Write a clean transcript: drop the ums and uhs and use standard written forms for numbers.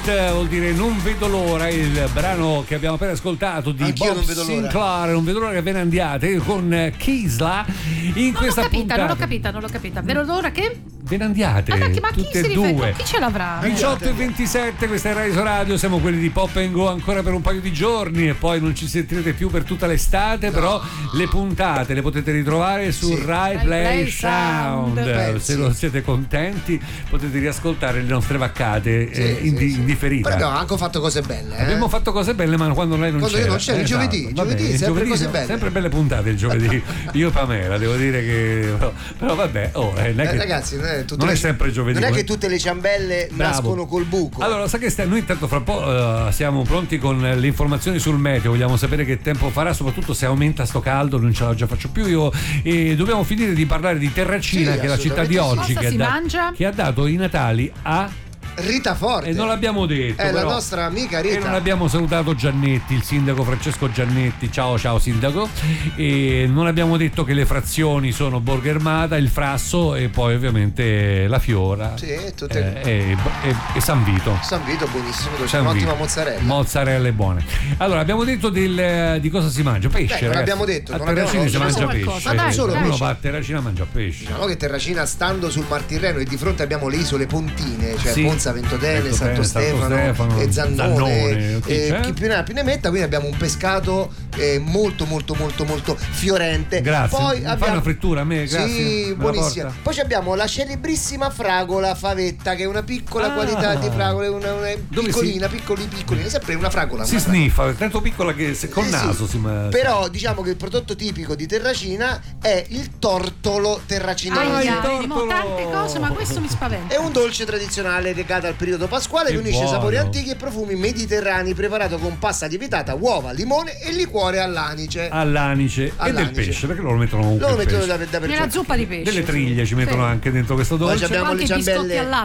It vuol dire non vedo l'ora, il brano che abbiamo appena ascoltato di Anch'io Bob Sinclair, non vedo l'ora che ve ne andiate con Kisla in questa puntata. Non l'ho capita. Vedo l'ora che? Ve ne andiate ma tutte chi e due. Chi ce l'avrà? 18 e 27, questa è Rai Radio, siamo quelli di Pop & Go ancora per un paio di giorni e poi non ci sentirete più per tutta l'estate, no. Però le puntate le potete ritrovare su Rai Play Sound. Se non siete contenti potete riascoltare le nostre vaccate in differita. Però abbiamo anche fatto cose belle. Abbiamo fatto cose belle, ma quando lei non c'era. Quando io non c'ero, il giovedì, vabbè, sempre cose belle. Sempre belle puntate il giovedì. Io e Pamela, devo dire che però vabbè, ragazzi, non è sempre giovedì. Non è che tutte le ciambelle nascono col buco. Allora, sa che noi intanto fra un po' siamo pronti con le informazioni sul meteo, vogliamo sapere che tempo farà, soprattutto se aumenta sto caldo, non ce la già faccio più io, e dobbiamo finire di parlare di Terracina, che è la città di oggi che ha dato i Natali a Rita Forte. E non l'abbiamo detto. È però, la nostra amica Rita. E non abbiamo salutato Giannetti, il sindaco Francesco Giannetti. Ciao sindaco. E non abbiamo detto che le frazioni sono Borgo Armata, il Frasso e poi ovviamente la Fiora. Sì, e San Vito. San Vito buonissimo, c'è un'ottima mozzarella. Mozzarelle buone. Allora, abbiamo detto di cosa si mangia? Pesce. Non abbiamo detto. A Terracina si mangia pesce. Uno va a Terracina mangia pesce. Diciamo che Terracina, stando sul Mar Tirreno e di fronte abbiamo le isole Pontine, cioè sì. Ponza, Ventotene, Santo Stefano e Zannone e chi più ne metta, quindi abbiamo un pescato molto fiorente. Grazie. Poi fai una frittura a me, grazie. Sì, buonissima. Poi abbiamo la celebrissima fragola favetta, che è una piccola qualità di fragola, una piccolina, piccolina, sempre una fragola. Si sniffa, tanto piccola che col naso si mangia. Però diciamo che il prodotto tipico di Terracina è il tortolo terracinese. Tante cose, ma questo mi spaventa. È un dolce tradizionale legato al periodo pasquale che unisce sapori antichi e profumi mediterranei, preparato con pasta lievitata, uova, limone e liquore all'anice. E del pesce, perché loro lo mettono dappertutto. Nella zuppa di pesce. Delle triglie ci mettono anche dentro questo dolce. Poi abbiamo le ciambelle